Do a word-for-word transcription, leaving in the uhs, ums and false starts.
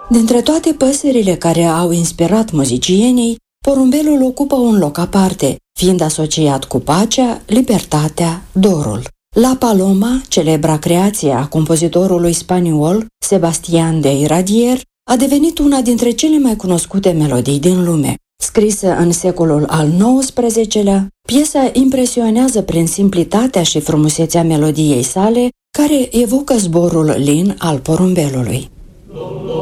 Dintre toate păsările care au inspirat muzicienii, porumbelul ocupă un loc aparte, fiind asociat cu pacea, libertatea, dorul. La Paloma, celebra creație a compozitorului spaniol Sebastián de Iradier, a devenit una dintre cele mai cunoscute melodii din lume. Scrisă în secolul al nouăsprezecelea, piesa impresionează prin simplitatea și frumusețea melodiei sale, care evocă zborul lin al porumbelului.